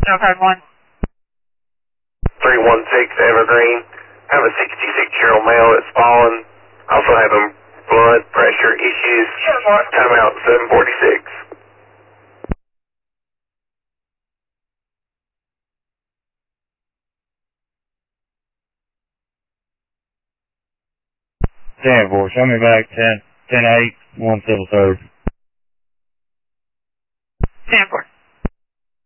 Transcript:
051. 316 Evergreen. I have a 66-year-old male that's fallen. Also having blood pressure issues. Timeout 746. Show me back 10-8, 173rd. 10-4.